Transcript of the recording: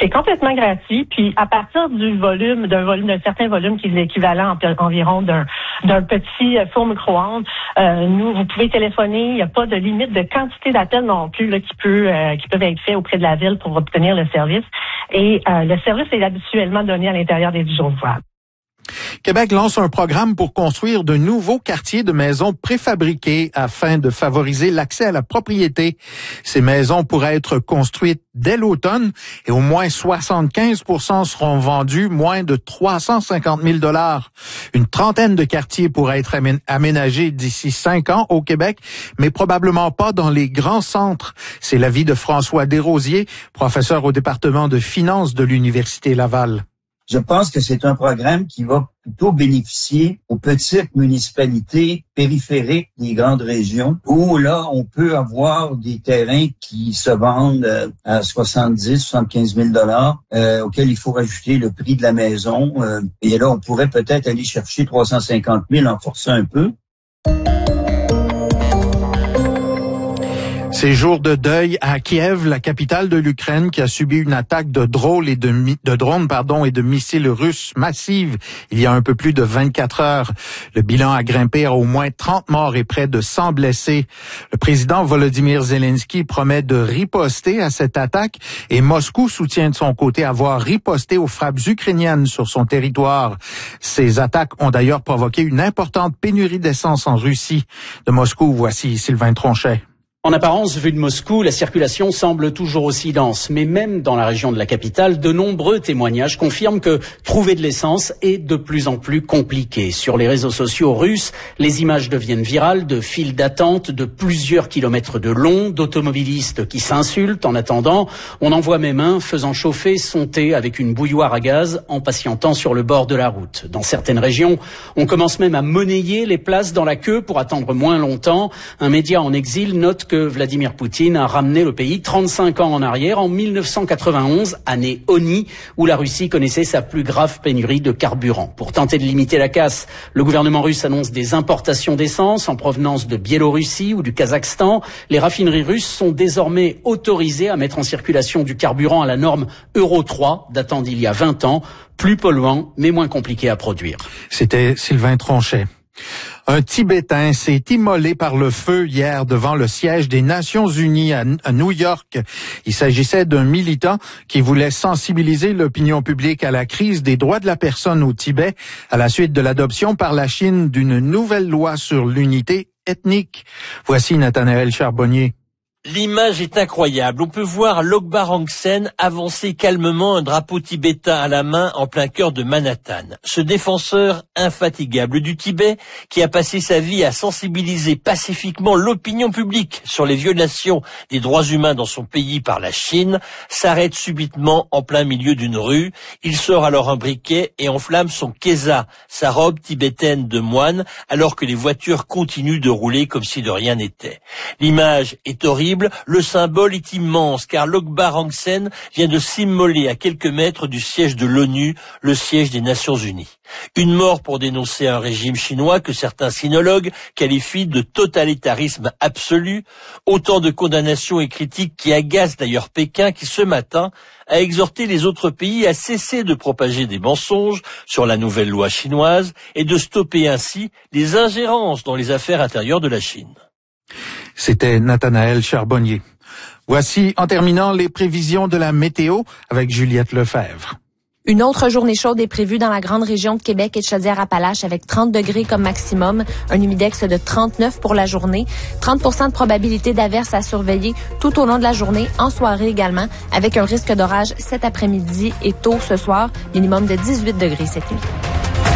C'est complètement gratuit. Puis à partir d'un certain volume qui est l'équivalent environ d'un petit four micro-ondes, vous pouvez téléphoner. Il n'y a pas de limite de quantité d'appels non plus là, qui peuvent être faits auprès de la ville pour obtenir le service. Et le service est habituellement donné à l'intérieur des 10 jours ouvrables. Québec lance un programme pour construire de nouveaux quartiers de maisons préfabriquées afin de favoriser l'accès à la propriété. Ces maisons pourraient être construites dès l'automne et au moins 75% seront vendus moins de 350 000 $. Une trentaine de quartiers pourraient être aménagés d'ici 5 ans au Québec, mais probablement pas dans les grands centres. C'est l'avis de François Desrosiers, professeur au département de finances de l'Université Laval. Je pense que c'est un programme qui va plutôt bénéficier aux petites municipalités périphériques des grandes régions où là, on peut avoir des terrains qui se vendent à 75 000 $ auxquels il faut rajouter le prix de la maison. Et là, on pourrait peut-être aller chercher 350 000 en forçant un peu. Ces jours de deuil à Kiev, la capitale de l'Ukraine, qui a subi une attaque de drones et de missiles russes massives il y a un peu plus de 24 heures. Le bilan a grimpé à au moins 30 morts et près de 100 blessés. Le président Volodymyr Zelensky promet de riposter à cette attaque et Moscou soutient de son côté avoir riposté aux frappes ukrainiennes sur son territoire. Ces attaques ont d'ailleurs provoqué une importante pénurie d'essence en Russie. De Moscou, voici Sylvain Tronchet. En apparence, vu de Moscou, la circulation semble toujours aussi dense. Mais même dans la région de la capitale, de nombreux témoignages confirment que trouver de l'essence est de plus en plus compliqué. Sur les réseaux sociaux russes, les images deviennent virales de files d'attente de plusieurs kilomètres de long, d'automobilistes qui s'insultent en attendant. On en voit même un faisant chauffer son thé avec une bouilloire à gaz en patientant sur le bord de la route. Dans certaines régions, on commence même à monnayer les places dans la queue pour attendre moins longtemps. Un média en exil note que Vladimir Poutine a ramené le pays 35 ans en arrière, en 1991, année Oni, où la Russie connaissait sa plus grave pénurie de carburant. Pour tenter de limiter la casse, le gouvernement russe annonce des importations d'essence en provenance de Biélorussie ou du Kazakhstan. Les raffineries russes sont désormais autorisées à mettre en circulation du carburant à la norme Euro 3, datant d'il y a 20 ans, plus polluant mais moins compliqué à produire. C'était Sylvain Tronchet. Un Tibétain s'est immolé par le feu hier devant le siège des Nations Unies à New York. Il s'agissait d'un militant qui voulait sensibiliser l'opinion publique à la crise des droits de la personne au Tibet à la suite de l'adoption par la Chine d'une nouvelle loi sur l'unité ethnique. Voici Nathanaël Charbonnier. L'image est incroyable. On peut voir Lokbar Angsen avancer calmement un drapeau tibétain à la main en plein cœur de Manhattan. Ce défenseur infatigable du Tibet, qui a passé sa vie à sensibiliser pacifiquement l'opinion publique sur les violations des droits humains dans son pays par la Chine, s'arrête subitement en plein milieu d'une rue. Il sort alors un briquet et enflamme son kesa, sa robe tibétaine de moine, alors que les voitures continuent de rouler comme si de rien n'était. L'image est horrible. Le symbole est immense car Lokbar Angsen vient de s'immoler à quelques mètres du siège de l'ONU, le siège des Nations Unies. Une mort pour dénoncer un régime chinois que certains sinologues qualifient de totalitarisme absolu. Autant de condamnations et critiques qui agacent d'ailleurs Pékin qui ce matin a exhorté les autres pays à cesser de propager des mensonges sur la nouvelle loi chinoise et de stopper ainsi les ingérences dans les affaires intérieures de la Chine. C'était Nathanaël Charbonnier. Voici, en terminant, les prévisions de la météo avec Juliette Lefebvre. Une autre journée chaude est prévue dans la grande région de Québec et de Chaudière-Appalaches avec 30 degrés comme maximum, un humidex de 39 pour la journée, 30% de probabilité d'averse à surveiller tout au long de la journée, en soirée également, avec un risque d'orage cet après-midi et tôt ce soir, minimum de 18 degrés cette nuit.